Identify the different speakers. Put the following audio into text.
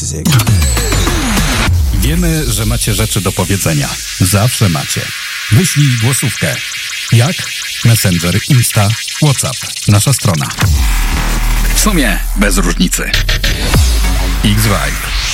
Speaker 1: music.
Speaker 2: Wiemy, że macie rzeczy do powiedzenia. Zawsze macie. Wyślij głosówkę. Jak? Messenger, Insta, WhatsApp. Nasza strona. W sumie bez różnicy. X-Vibe.